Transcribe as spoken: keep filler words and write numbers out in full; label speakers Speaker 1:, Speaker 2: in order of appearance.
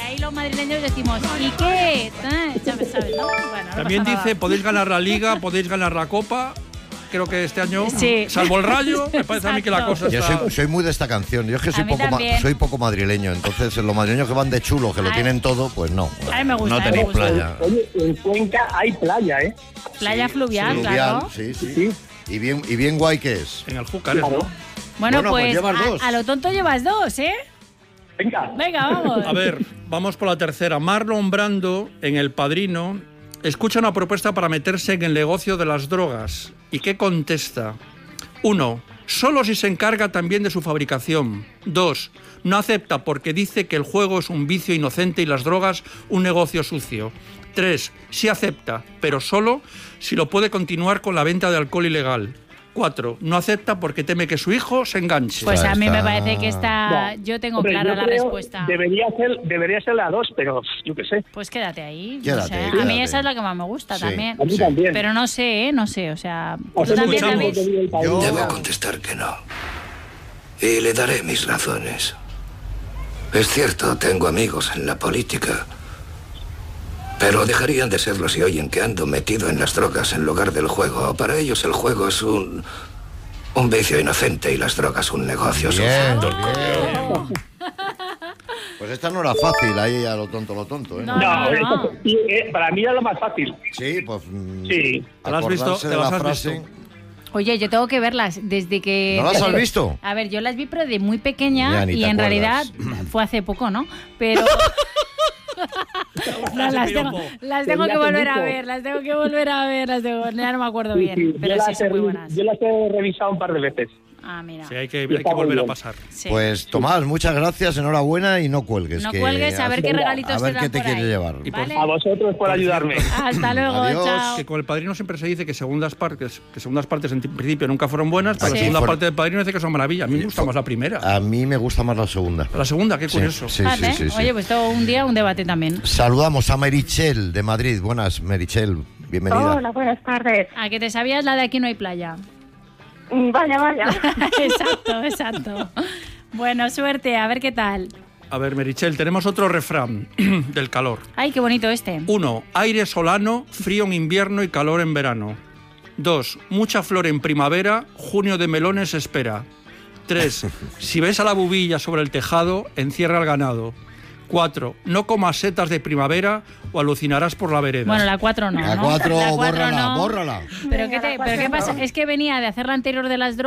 Speaker 1: ahí los madrileños decimos, ¿y qué? Ah, ya me sabes, ¿no? Bueno, no
Speaker 2: También
Speaker 1: pasa
Speaker 2: dice,
Speaker 1: nada.
Speaker 2: podéis ganar la Liga, podéis ganar la Copa. Creo que este año,
Speaker 1: Sí.
Speaker 2: salvo el Rayo, me parece a mí que la cosa
Speaker 3: Yo
Speaker 2: está...
Speaker 3: soy, soy muy de esta canción. Yo es que soy
Speaker 1: A mí
Speaker 3: poco, ma-
Speaker 1: también.
Speaker 3: soy poco madrileño. Entonces, los madrileños que van de chulo, que lo
Speaker 1: Ay.
Speaker 3: tienen todo, pues no.
Speaker 1: A mí me gusta,
Speaker 3: No
Speaker 1: a mí me
Speaker 3: tenéis
Speaker 1: gusta.
Speaker 3: playa.
Speaker 4: Oye, en Cuenca hay playa, ¿eh?
Speaker 1: Playa fluvial,
Speaker 3: Fluvial,
Speaker 1: claro.
Speaker 3: sí, sí.
Speaker 4: Sí.
Speaker 3: Y bien, y bien guay que es.
Speaker 2: En el Júcar, ¿no?
Speaker 4: Claro.
Speaker 1: Bueno,
Speaker 3: Bueno, pues
Speaker 1: pues,
Speaker 3: llevas
Speaker 1: a,
Speaker 3: dos.
Speaker 1: a lo tonto llevas dos, ¿eh?
Speaker 4: Venga.
Speaker 1: Venga, vamos.
Speaker 2: A ver, vamos por la tercera. Marlon Brando, en El Padrino, escucha una propuesta para meterse en el negocio de las drogas. ¿Y qué contesta? Uno, solo si se encarga también de su fabricación. Dos, no acepta porque dice que el juego es un vicio inocente y las drogas un negocio sucio. Tres, sí acepta, pero solo si lo puede continuar con la venta de alcohol ilegal. Cuatro, no acepta porque teme que su hijo se enganche.
Speaker 1: Pues a mí
Speaker 3: Está-
Speaker 1: me parece que está...
Speaker 4: No.
Speaker 1: Yo tengo
Speaker 4: Hombre,
Speaker 1: clara
Speaker 4: yo
Speaker 1: la
Speaker 4: creo
Speaker 1: respuesta.
Speaker 4: Debería ser, debería ser la dos, pero yo qué sé.
Speaker 1: Pues quédate ahí.
Speaker 3: Quédate,
Speaker 1: no sé. A
Speaker 3: quédate.
Speaker 1: mí esa es la que más me gusta
Speaker 3: Sí.
Speaker 1: también.
Speaker 4: A mí
Speaker 3: Sí.
Speaker 4: también.
Speaker 1: Pero no sé, ¿eh? No sé, o sea... ¿Tú
Speaker 4: Hacemos
Speaker 1: también,
Speaker 2: escuchamos.
Speaker 1: David?
Speaker 4: lo que diga el padrino.
Speaker 3: Yo-
Speaker 5: Debo contestar que no. Y le daré mis razones. Es cierto, tengo amigos en la política. Pero dejarían de serlo si oyen que ando metido en las drogas en lugar del juego. Para ellos el juego es un... un vicio inocente y las drogas un negocio
Speaker 3: Bien,
Speaker 5: sucio.
Speaker 3: bien. Pues esta no era fácil, ahí a lo tonto, lo tonto, ¿eh?
Speaker 1: No.
Speaker 4: No, eso- sí, eh, para mí era lo más fácil.
Speaker 3: Sí, pues... mm,
Speaker 4: Sí.
Speaker 2: ¿Te las has visto?
Speaker 3: acordarse
Speaker 2: ¿Te
Speaker 3: de
Speaker 2: las
Speaker 3: la
Speaker 2: has
Speaker 3: frase.
Speaker 2: visto?
Speaker 1: Oye, yo tengo que verlas desde que...
Speaker 3: ¿No las has
Speaker 1: desde-
Speaker 3: visto?
Speaker 1: A ver, yo las vi pero de muy
Speaker 3: Ya
Speaker 1: pequeña
Speaker 3: ni
Speaker 1: y
Speaker 3: te
Speaker 1: en
Speaker 3: acuerdas.
Speaker 1: realidad fue hace poco, ¿no? Pero... No, las tengo, las tengo que
Speaker 4: Tenía
Speaker 1: volver a
Speaker 4: mucho.
Speaker 1: ver, las tengo que volver a ver, las tengo, ya no me acuerdo
Speaker 4: Sí,
Speaker 1: bien,
Speaker 4: sí,
Speaker 1: pero
Speaker 4: yo,
Speaker 1: sí
Speaker 4: las
Speaker 1: son
Speaker 4: he,
Speaker 1: muy
Speaker 4: re-
Speaker 1: buenas.
Speaker 4: yo las he revisado un par de veces.
Speaker 1: Ah, mira.
Speaker 2: Sí, hay que, hay que
Speaker 4: Está muy
Speaker 2: volver a
Speaker 4: bien.
Speaker 2: pasar.
Speaker 1: Sí.
Speaker 3: Pues Tomás, muchas gracias, enhorabuena y no cuelgues.
Speaker 1: No
Speaker 3: que-
Speaker 1: cuelgues, a ver qué
Speaker 4: Venga,
Speaker 1: regalitos
Speaker 3: a ver
Speaker 1: te dan
Speaker 3: qué te
Speaker 1: por
Speaker 3: quiere
Speaker 1: ahí.
Speaker 3: llevar.
Speaker 2: Y por-
Speaker 1: ¿Vale?
Speaker 4: A vosotros por ayudarme.
Speaker 1: Hasta luego,
Speaker 3: Adiós.
Speaker 1: chao.
Speaker 2: Que con El Padrino siempre se dice que segundas partes, que segundas partes en principio nunca fueron buenas, pero
Speaker 3: Sí.
Speaker 2: la segunda
Speaker 3: Fueron-
Speaker 2: parte del Padrino dice que son maravillas. A mí me gusta más la primera.
Speaker 3: A mí me gusta más la segunda.
Speaker 2: La segunda, qué
Speaker 3: Sí,
Speaker 2: curioso.
Speaker 3: sí,
Speaker 1: Vale,
Speaker 3: sí, sí, sí.
Speaker 1: Oye, pues todo un día un debate también.
Speaker 3: Saludamos a Merichel de Madrid. Buenas, Merichel. Bienvenida.
Speaker 6: Hola, buenas tardes.
Speaker 1: ¿A que te sabías la de Aquí no hay playa?
Speaker 6: Mm, Vaya, vaya.
Speaker 1: Exacto, exacto. Bueno, suerte, a ver qué tal.
Speaker 2: A ver, Merichel, tenemos otro refrán del calor.
Speaker 1: Ay, qué bonito este.
Speaker 2: Uno, aire solano, frío en invierno y calor en verano. Dos, mucha flor en primavera, junio de melones espera. Tres, si ves a la bubilla sobre el tejado, encierra al ganado. Cuatro, no comas setas de primavera o alucinarás por la vereda.
Speaker 1: Bueno, la cuatro no,
Speaker 3: La
Speaker 1: ¿no?
Speaker 3: cuatro,
Speaker 1: La cuatro
Speaker 3: bórrala,
Speaker 1: no.
Speaker 3: bórrala.
Speaker 1: ¿Pero
Speaker 6: Venga,
Speaker 1: qué, te-
Speaker 6: la
Speaker 1: ¿Pero qué
Speaker 6: cuatro
Speaker 1: pasa?
Speaker 6: no.
Speaker 1: Es que venía de hacer la anterior de las drogas.